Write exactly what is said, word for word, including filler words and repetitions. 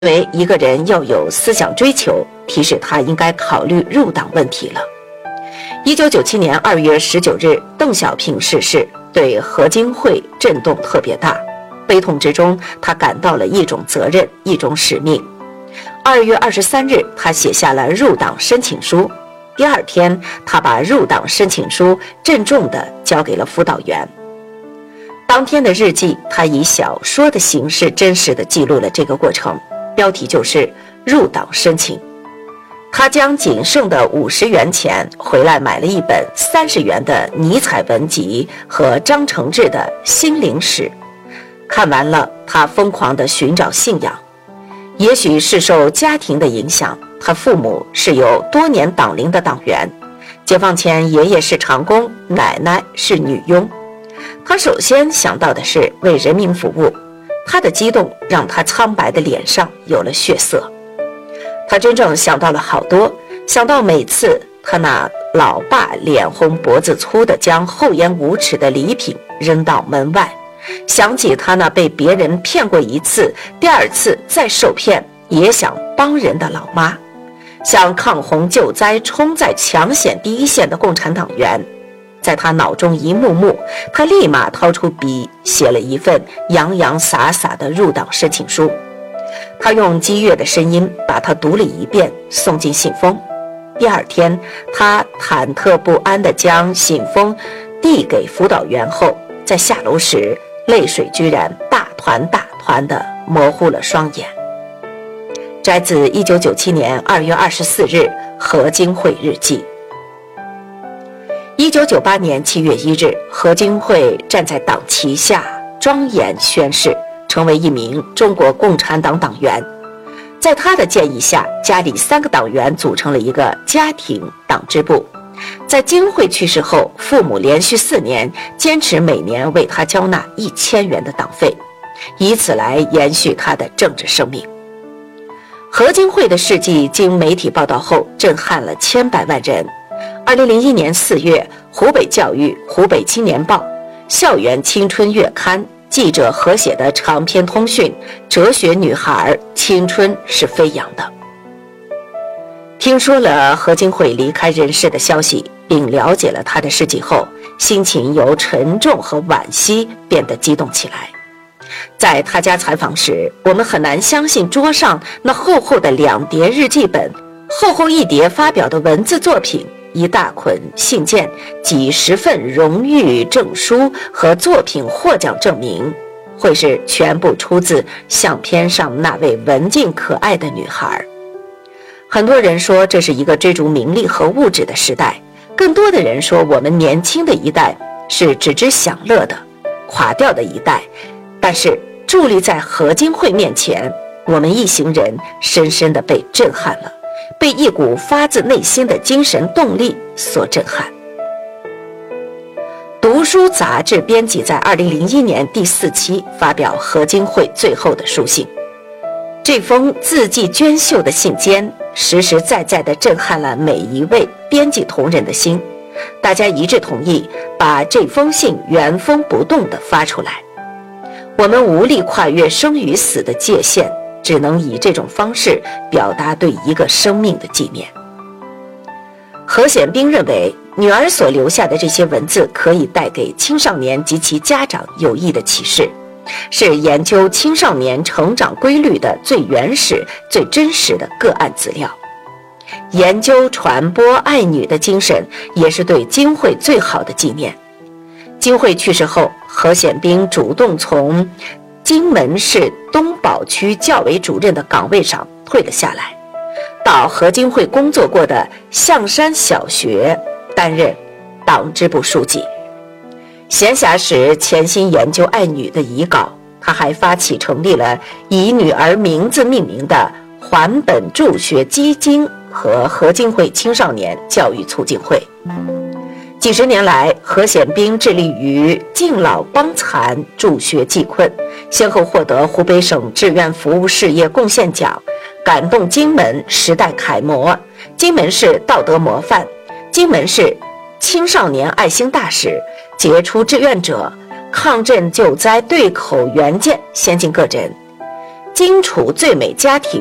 为一个人要有思想追求，提示他应该考虑入党问题了。一九九七年二月十九日，邓小平逝世，对何经惠震动特别大。悲痛之中，他感到了一种责任，一种使命。二月二十三日，他写下了入党申请书。第二天，他把入党申请书郑重地交给了辅导员。当天的日记，他以小说的形式真实地记录了这个过程，标题就是入党申请。他将仅剩的五十元钱回来买了一本三十元的尼采文集和张承志的心灵史，看完了，他疯狂地寻找信仰。也许是受家庭的影响，他父母是有多年党龄的党员，解放前爷爷是长工，奶奶是女佣。他首先想到的是为人民服务，他的激动让他苍白的脸上有了血色。他真正想到了好多，想到每次他那老爸脸红脖子粗的将厚颜无耻的礼品扔到门外，想起他那被别人骗过一次，第二次再受骗也想帮人的老妈，想抗洪救灾冲在抢险第一线的共产党员。在他脑中一幕幕，他立马掏出笔写了一份洋洋洒洒的入党申请书。他用激越的声音把它读了一遍，送进信封。第二天，他忐忑不安地将信封递给辅导员后，在下楼时泪水居然大团大团地模糊了双眼。摘自一九九七年二月二十四日何经惠日记。一九九八年七月一日，何经惠站在党旗下庄严宣誓，成为一名中国共产党党员。在他的建议下，家里三个党员组成了一个家庭党支部。在经惠去世后，父母连续四年坚持每年为他交纳一千元的党费，以此来延续他的政治生命。何经惠的事迹经媒体报道后，震撼了千百万人。二零零一年四月，湖北教育、湖北青年报、校园青春月刊记者合写的长篇通讯《哲学女孩，青春是飞扬的》。听说了何经惠离开人世的消息，并了解了她的事迹后，心情由沉重和惋惜变得激动起来。在她家采访时，我们很难相信桌上那厚厚的两叠日记本，厚厚一叠发表的文字作品，一大捆信件，几十份荣誉证书和作品获奖证明，会是全部出自相片上那位文静可爱的女孩。很多人说这是一个追逐名利和物质的时代，更多的人说我们年轻的一代是只知享乐的垮掉的一代。但是伫立在何经惠面前，我们一行人深深地被震撼了，被一股发自内心的精神动力所震撼。读书杂志编辑在二零零一年第四期发表何经惠最后的书信，这封字迹娟秀的信笺实实在在地震撼了每一位编辑同仁的心，大家一致同意把这封信原封不动地发出来。我们无力跨越生与死的界限，只能以这种方式表达对一个生命的纪念。何显彬认为，女儿所留下的这些文字可以带给青少年及其家长有益的启示，是研究青少年成长规律的最原始、最真实的个案资料。研究传播爱女的精神，也是对经惠最好的纪念。经惠去世后，何显彬主动从荆门市东宝区教委主任的岗位上退了下来，到何经惠工作过的象山小学担任党支部书记。闲暇时潜心研究爱女的遗稿，他还发起成立了以女儿名字命名的还本助学基金和何经惠青少年教育促进会。几十年来，何显彬致力于敬老帮残、助学济困，先后获得湖北省志愿服务事业贡献奖、感动荆门时代楷模、荆门市道德模范、荆门市青少年爱心大使、杰出志愿者、抗震救灾对口援建先进个人。 荆楚最美家庭